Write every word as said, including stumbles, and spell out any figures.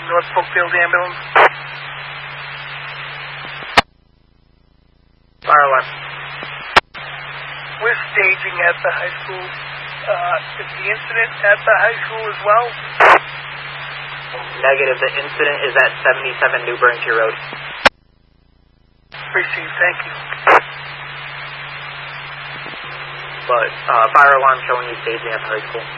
North Brookfield Ambulance. Fire alarm. We're staging at the high school. Uh, is the incident at the high school as well? Negative. The incident is at seventy-seven New Braintree Road. Received. Thank you. But uh, fire alarm showing you staging at the high school.